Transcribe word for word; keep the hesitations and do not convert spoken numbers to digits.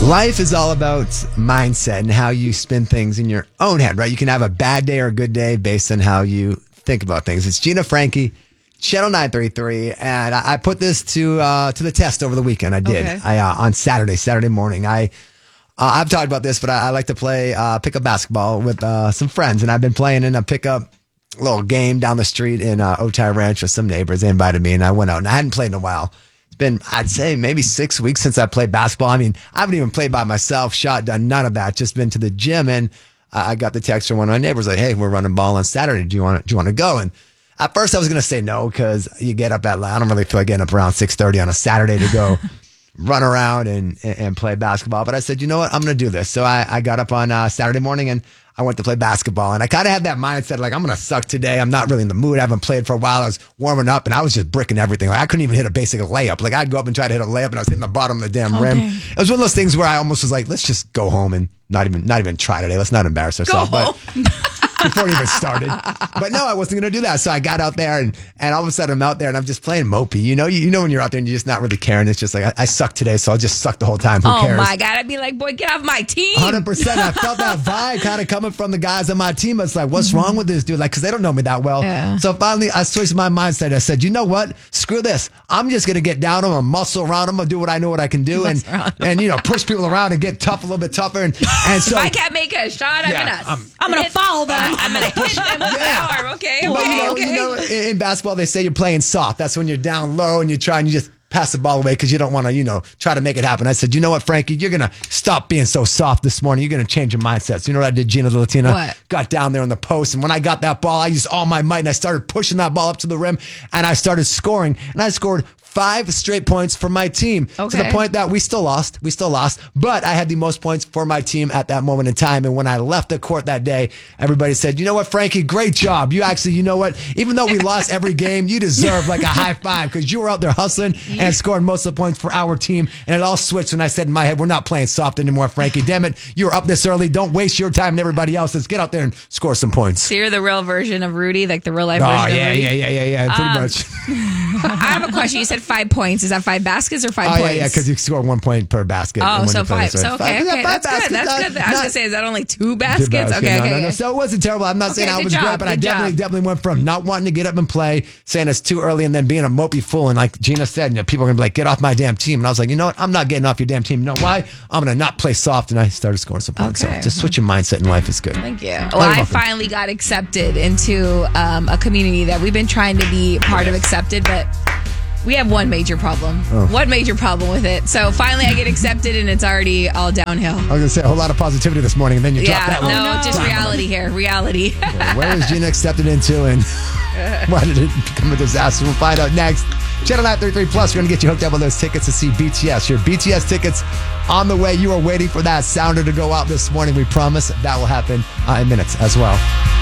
Life is all about mindset and how you spin things in your own head, right? You can have a bad day or a good day based on how you think about things. It's Gina Frankie, Channel nine thirty-three, and I, I put this to uh, to the test over the weekend. I did. Okay. I uh, on Saturday, Saturday morning. I uh, I've talked about this, but I, I like to play uh, pickup basketball with uh, some friends, and I've been playing in a pickup little game down the street in uh, Otay Ranch with some neighbors. They invited me, and I went out, and I hadn't played in a while. Been, I'd say, maybe six weeks since I played basketball. I mean, I haven't even played by myself, shot, done none of that. Just been to the gym, and uh, I got the text from one of my neighbors like, "Hey, we're running ball on Saturday. Do you want to, do you want to go?" And at first, I was going to say no because you get up at I don't really feel like getting up around six thirty on a Saturday to go run around and and play basketball. But I said, you know what, I'm going to do this. So I, I got up on uh, Saturday morning and I went to play basketball, and I kind of had that mindset like, I'm going to suck today. I'm not really in the mood. I haven't played for a while. I was warming up, and I was just bricking everything. Like I couldn't even hit a basic layup. Like I'd go up and try to hit a layup, and I was hitting the bottom of the damn Oh, rim. dang. It was one of those things where I almost was like, let's just go home and not even not even try today. Let's not embarrass ourselves. Go But before it even started. But no, I wasn't going to do that. So I got out there, and, and all of a sudden I'm out there, and I'm just playing mopey. You know, you, you know when you're out there and you're just not really caring. It's just like, I, I suck today, so I'll just suck the whole time. Who Oh cares? my God. I'd be like, boy, get off my team. one hundred percent. I felt that vibe kind of coming from the guys on my team. It's like, what's wrong with this dude? Like, because they don't know me that well. Yeah. So finally, I switched my mindset. I said, you know what? Screw this. I'm just going to get down on them, muscle around them, do what I know what I can do, and, Muscle around 'em. and you know, push people around and get tough, a little bit tougher. And, and so, If I can't make a shot, I'm Yeah, gonna. I'm- I'm gonna follow them. I'm gonna hit them with Yeah. my arm. Okay, But, okay, you know, okay. you know, in, in basketball, they say you're playing soft. That's when you're down low and you try and you just pass the ball away because you don't want to, you know, try to make it happen. I said, you know what, Frankie, you're going to stop being so soft this morning. You're going to change your mindset. So you know what I did, Gina the Latina? What? Got down there on the post. And when I got that ball, I used all my might and I started pushing that ball up to the rim and I started scoring. And I scored five straight points for my team to the Okay. point that we still lost. We still lost. But I had the most points for my team at that moment in time. And when I left the court that day, everybody said, you know what, Frankie, great job. You actually, you know what, even though we lost every game, you deserve like a high five because you were out there hustling and scoring most of the points for our team. And it all switched when I said in my head, we're not playing soft anymore, Frankie. Damn it, you were up this early. Don't waste your time and everybody else's. Get out there and score some points. So you're the real version of Rudy, like the real life Oh, version yeah, of Rudy? yeah, yeah, yeah, yeah, pretty Um, much. I have a question. You said five points. Is that five baskets or five Oh, yeah, points? yeah, because you score one point per basket. Oh, when so you play five. this way. So okay, Five- yeah, okay, five that's good. baskets, That's not- good. I was not- gonna say, is that only two Two baskets? baskets. Okay, no, okay. no, no. okay. So it wasn't terrible. I'm not saying Okay, I good was job, great, but I good definitely job. definitely went from not wanting to get up and play, saying it's too early, and then being a mopey fool. And like Gina said, you know, people are gonna be like, "Get off my damn team." And I was like, you know what? I'm not getting off your damn team. You know why? I'm gonna not play soft. And I started scoring some points. Okay. So just switch your mindset in life is good. Thank you. Well, you're I welcome. finally got accepted into um, a community that we've been trying to be part of accepted, but we have one major problem. Oh. One major problem with it. So finally I get accepted and it's already all downhill. I was gonna say a whole lot of positivity this morning, and then you Yeah, dropped that no, one. just reality here. Reality. Where was Gina accepted into, and why did it become a disaster? We'll find out next. Channel nine thirty-three Plus, we're going to get you hooked up with those tickets to see B T S. Your B T S tickets on the way. You are waiting for that sounder to go out this morning. We promise that will happen uh, in minutes as well.